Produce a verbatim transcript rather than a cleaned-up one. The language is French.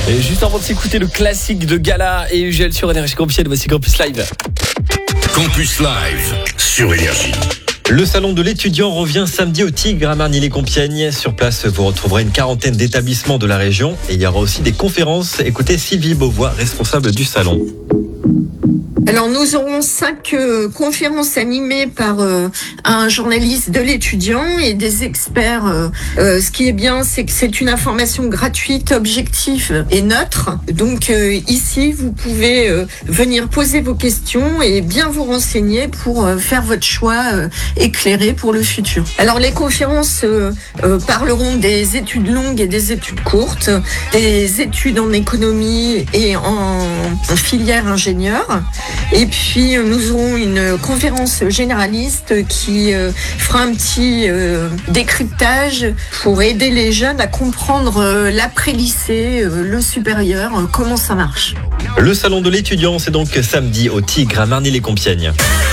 Et juste avant de s'écouter le classique de Gala et Ugel sur Énergie Compiègne, voici Campus Live. Campus Live sur Énergie. Le salon de l'étudiant revient samedi au Tigre à Marny-les-Compiègnes. Sur place, vous retrouverez une quarantaine d'établissements de la région et il y aura aussi des conférences. Écoutez Sylvie Beauvois, responsable du salon. Alors nous aurons cinq euh, conférences animées par euh, un journaliste de l'étudiant et des experts. Euh, euh, ce qui est bien, c'est que c'est une information gratuite, objective et neutre. Donc euh, ici, vous pouvez euh, venir poser vos questions et bien vous renseigner pour euh, faire votre choix euh, éclairé pour le futur. Alors les conférences euh, euh, parleront des études longues et des études courtes, des études en économie et en, en filière ingénieur. Et puis nous aurons une conférence généraliste qui euh, fera un petit euh, décryptage pour aider les jeunes à comprendre euh, l'après-lycée, euh, le supérieur, euh, comment ça marche. Le salon de l'étudiant, c'est donc samedi au Tigre à Marny-les-Compiègnes.